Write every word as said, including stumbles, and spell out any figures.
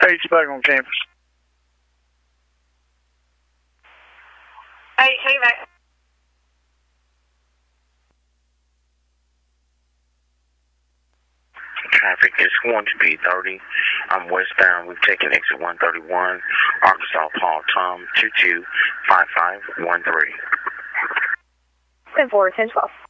Paige back on campus. Hey, hey, back. Traffic is going to be thirty. I'm westbound. We've taken exit one thirty-one, Arkansas Paul Tom two two five five one three. ten four, ten twelve.